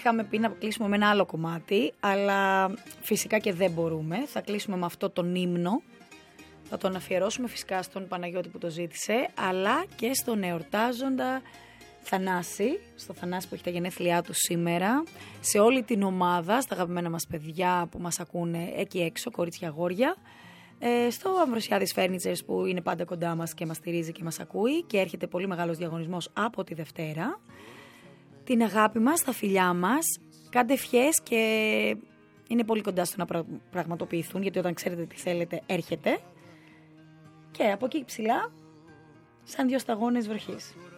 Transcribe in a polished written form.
είχαμε πει να κλείσουμε με ένα άλλο κομμάτι, αλλά φυσικά και δεν μπορούμε. Θα κλείσουμε με αυτό τον ύμνο. Θα τον αφιερώσουμε φυσικά στον Παναγιώτη που το ζήτησε, αλλά και στον εορτάζοντα Θανάση, στο Θανάση που έχει τα γενέθλιά του σήμερα, σε όλη την ομάδα, στα αγαπημένα μας παιδιά που μας ακούνε εκεί έξω, κορίτσια αγόρια, στο Αμβροσιάδης Furnitures που είναι πάντα κοντά μας και μας στηρίζει και μας ακούει και έρχεται πολύ μεγάλος διαγωνισμός από τη Δευτέρα. Την αγάπη μας, τα φιλιά μας, κάντε ευχές και είναι πολύ κοντά στο να πραγματοποιηθούν, γιατί όταν ξέρετε τι θέλετε έρχεται. Και από εκεί ψηλά, σαν 2 σταγόνες βροχής.